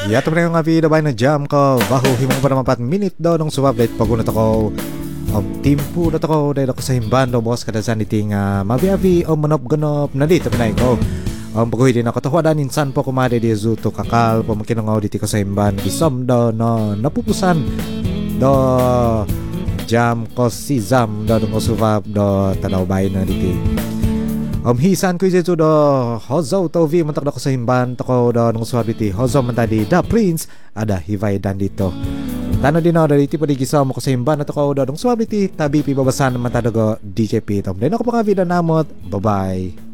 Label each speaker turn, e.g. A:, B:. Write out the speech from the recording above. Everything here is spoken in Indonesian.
A: Ya teman nga video bay na jam ko baho himong pa naman 4 minute daw nung sumablit pagunot ako timpo na ako dahil ako sa himban do boss kada san iting mabiabi o manop-ganop na dito pinay ko pagkuhi din ako tawadan insan po kumade di zuto kakal pamakinangaw dito ko sa himban bisam do no napupusan do jam ko si zam do nung sumab do tanaw bay na dito hisan ko ito do hozo to vi mantak ko sa himban tako do nung swabiti hozo man tadi da prince ada hivay dan dito tano din ako dito pa di gisa mo ko sa himban at ako do nung swabiti tabi pi babasan man tadago DJP tom din ako pa nga video namot bye bye.